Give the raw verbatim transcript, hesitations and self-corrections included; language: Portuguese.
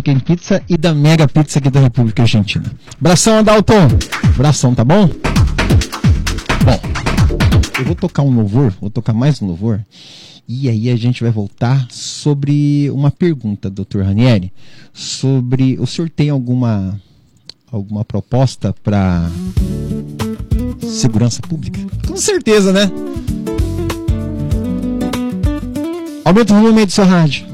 Chicken Pizza e da Mega Pizza aqui da República Argentina. Abração, Adalton. Abração, tá bom? Bom, eu vou tocar um louvor, vou tocar mais um louvor, e aí a gente vai voltar sobre uma pergunta, doutor Ranieri, sobre, o senhor tem alguma, alguma proposta para segurança pública? Com certeza, né? Aumenta o volume aí do seu rádio.